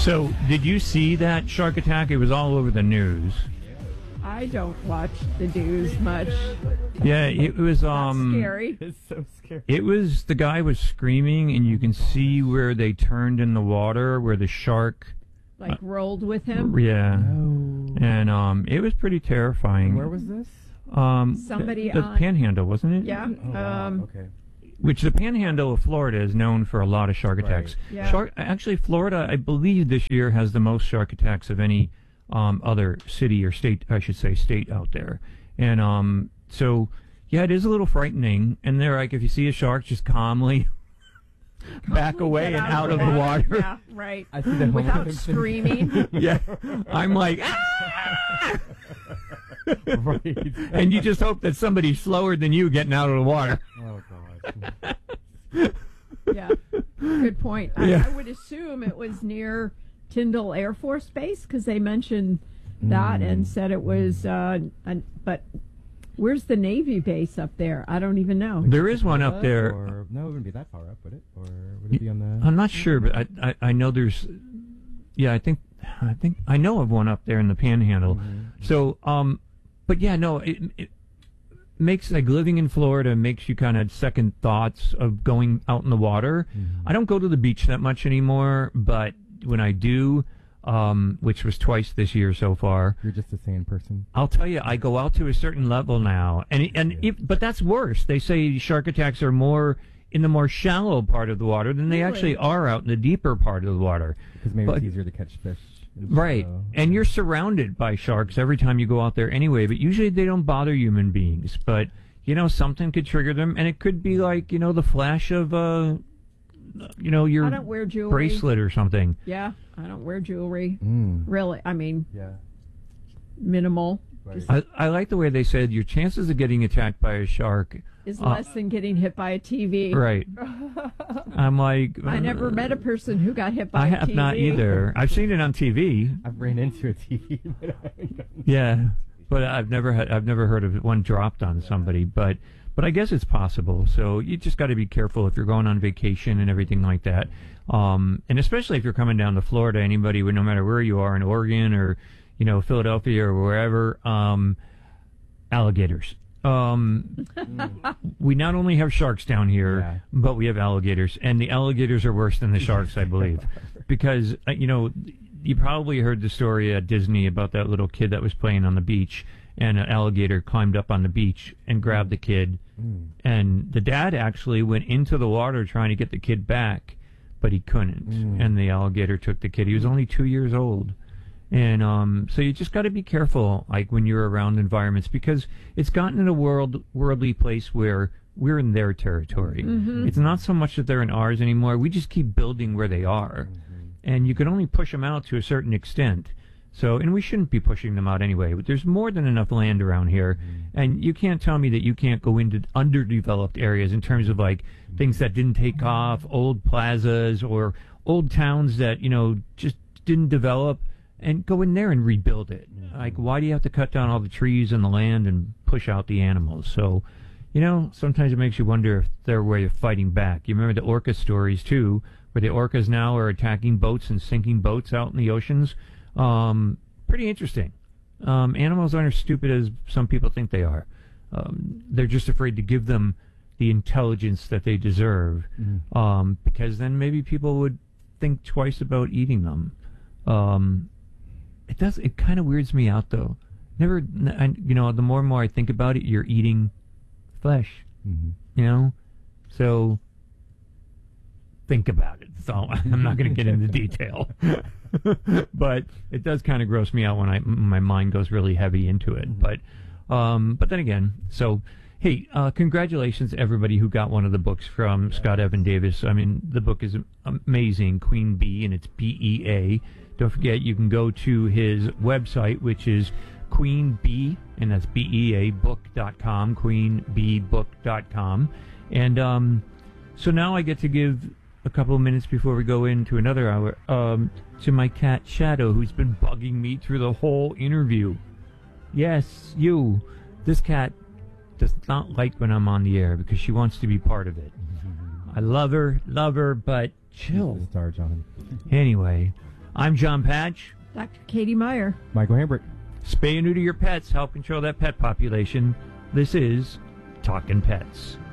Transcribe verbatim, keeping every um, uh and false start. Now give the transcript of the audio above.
So, did you see that shark attack? It was all over the news. I don't watch the news much. Yeah, it was um That's scary. It's so scary. It was the guy was screaming, and you can see where they turned in the water, where the shark, Like rolled with him. yeah, No. and um, it was pretty terrifying. Where was this? Um, Somebody the, the on- Panhandle, wasn't it? Yeah. Oh, wow. Um, Okay. Which the Panhandle of Florida is known for a lot of shark attacks. Right. Yeah. Shark, actually, Florida, I believe this year has the most shark attacks of any um, other city or state, I should say, state out there. And um, so, yeah, it is a little frightening. And they're like, if you see a shark, just calmly back away Get and out of the water. Yeah, right. I see the Without screaming. Yeah, I'm like, ah! Right. And you just hope that somebody's slower than you getting out of the water. Oh god. Yeah. Good point. I, Yeah. I would assume it was near Tyndall Air Force Base because they mentioned that and said it was. Uh, an, but where's the Navy base up there? I don't even know. There is one up there. Or, no, it wouldn't be that far up, would it? Or would it be on the? I'm not sure, but I, I, I know there's. Yeah, I think I think I know of one up there in the Panhandle. Mm-hmm. So, um, but yeah, no, it, it makes like living in Florida makes you kind of second thoughts of going out in the water. Mm-hmm. I don't go to the beach that much anymore, but when I do, um, which was twice this year so far, You're just a sane person. I'll tell you, I go out to a certain level now, and and if, but that's worse. They say shark attacks are more in the more shallow part of the water than they Really? actually are out in the deeper part of the water. Because maybe But- it's easier to catch fish. Right, So- and you're surrounded by sharks every time you go out there anyway. But usually they don't bother human beings. But you know, something could trigger them, and it could be like you know the flash of uh, you know your I don't wear jewelry. bracelet or something. Yeah, I don't wear jewelry. Mm. Really, I mean, Yeah. minimal. Right. I, I like the way they said your chances of getting attacked by a shark. Is Uh, less than getting hit by a T V. Right. I'm like I never met a person who got hit by I a have T V. not either. I've seen it on T V. I've ran into a T V. But I haven't gotten- Yeah, but I've never had I've never heard of one dropped on somebody. But but I guess it's possible. So you just got to be careful if you're going on vacation and everything like that. Um, and especially if you're coming down to Florida, anybody would no matter where you are in Oregon or you know Philadelphia or wherever. Um, alligators. Um, we not only have sharks down here, Yeah. but we have alligators, and the alligators are worse than the sharks, I believe, because uh, you know you probably heard the story at Disney about that little kid that was playing on the beach, and an alligator climbed up on the beach and grabbed the kid, Mm. and the dad actually went into the water trying to get the kid back, but he couldn't, Mm. and the alligator took the kid. He was only two years old. And um, so you just got to be careful, like when you're around environments, because it's gotten in a world worldly place where we're in their territory. It's not so much that they're in ours anymore. We just keep building where they are, and you can only push them out to a certain extent. So, and we shouldn't be pushing them out anyway. But there's more than enough land around here, and you can't tell me that you can't go into underdeveloped areas in terms of like things that didn't take off, old plazas or old towns that you know just didn't develop. And go in there and rebuild it. Like, why do you have to cut down all the trees and the land and push out the animals? So, you know, sometimes it makes you wonder if their way of fighting back. You remember the orca stories, too, where the orcas now are attacking boats and sinking boats out in the oceans? Um, pretty interesting. Um, animals aren't as stupid as some people think they are. Um, they're just afraid to give them the intelligence that they deserve, Mm. um, because then maybe people would think twice about eating them. Um, It does. It kind of weirds me out, though. Never, n- I, you know, the more and more I think about it, you're eating flesh. Mhm. You know, so think about it. So I'm not going to get into detail, but it does kind of gross me out when I my mind goes really heavy into it. Mhm. But, um, but then again, so. Hey, uh, congratulations to everybody who got one of the books from Scott Evan Davis. I mean, the book is amazing, Queen Bee, and it's B E A. Don't forget, you can go to his website, which is Queen Bee, and that's B E A book dot com, queen bee book dot com. And um, so now I get to give a couple of minutes before we go into another hour um, to my cat Shadow, who's been bugging me through the whole interview. Yes, you. This cat does not like when I'm on the air because she wants to be part of it. I love her, love her, but She's chill. the star, John. Anyway, I'm John Patch. Doctor Katie Meyer. Michael Hambert. Spay and neuter your pets. Help control that pet population. This is Talkin' Pets.